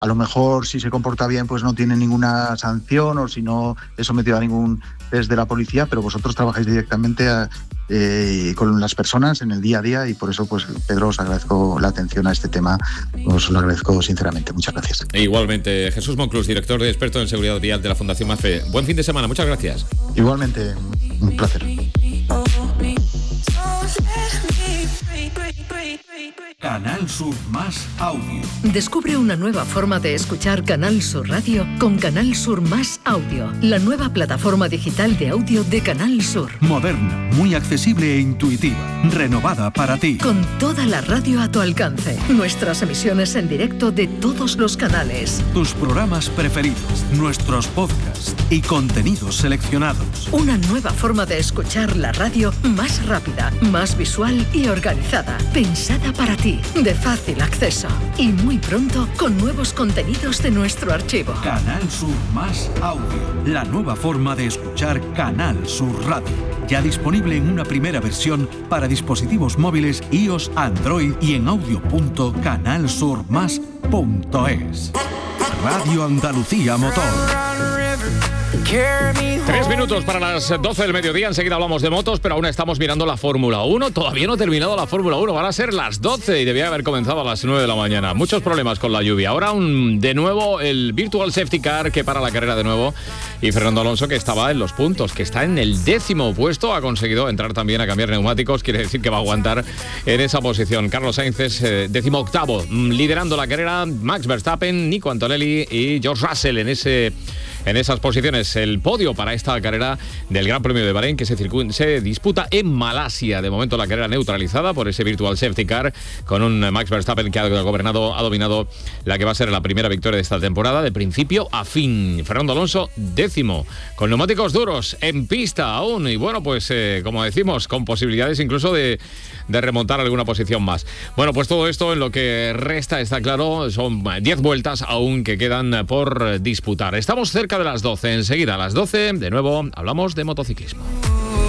a lo mejor si se comporta bien pues no tiene ninguna sanción, o si no es sometido a ningún test de la policía, pero vosotros trabajáis directamente con las personas en el día a día, y por eso pues Pedro, os agradezco la atención a este tema, os lo agradezco sinceramente. Muchas gracias. E igualmente, Jesús Monclús, director de experto en seguridad vial de la Fundación MAFE. Buen fin de semana, muchas gracias. Igualmente, un placer. Canal Sur Más Audio. Descubre una nueva forma de escuchar Canal Sur Radio con Canal Sur Más Audio, la nueva plataforma digital de audio de Canal Sur. Moderna, muy accesible e intuitiva, renovada para ti. Con toda la radio a tu alcance, nuestras emisiones en directo de todos los canales, tus programas preferidos, nuestros podcasts y contenidos seleccionados. Una nueva forma de escuchar la radio más rápida, más visual y organizada, pensada para ti, de fácil acceso, y muy pronto con nuevos contenidos de nuestro archivo. Canal Sur Más Audio, la nueva forma de escuchar Canal Sur Radio, ya disponible en una primera versión para dispositivos móviles iOS, Android y en audio.canalsurmas.es. Radio Andalucía Motor. 3 minutos para las 12 del mediodía. Enseguida hablamos de motos, pero aún estamos mirando la Fórmula 1. Todavía no ha terminado la Fórmula 1. Van a ser las 12 y debía haber comenzado a las 9 de la mañana. Muchos problemas con la lluvia. Ahora de nuevo el Virtual Safety Car que para la carrera de nuevo. Y Fernando Alonso, que estaba en los puntos, que está en el 10º puesto, ha conseguido entrar también a cambiar neumáticos. Quiere decir que va a aguantar en esa posición. Carlos Sainz es 18º, liderando la carrera. Max Verstappen, Nico Antonelli y George Russell en esas posiciones. El podio para esta carrera del Gran Premio de Bahrein, que se disputa en Malasia. De momento la carrera neutralizada por ese Virtual Safety Car, con un Max Verstappen que ha dominado la que va a ser la primera victoria de esta temporada, de principio a fin. Fernando Alonso, 10º, con neumáticos duros, en pista aún, y bueno, pues como decimos, con posibilidades incluso de remontar alguna posición más. Bueno, pues todo esto en lo que resta, está claro, son 10 vueltas aún que quedan por disputar. Estamos cerca de las 12, enseguida a las 12, de nuevo, hablamos de motociclismo.